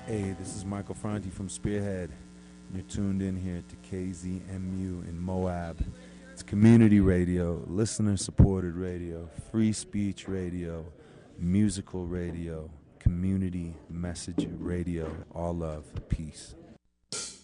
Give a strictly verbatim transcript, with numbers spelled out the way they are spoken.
Hey, this is Michael Franti from Spearhead. You're tuned in here to K Z M U in Moab. It's community radio, listener-supported radio, free speech radio, musical radio, community message radio. All love, peace.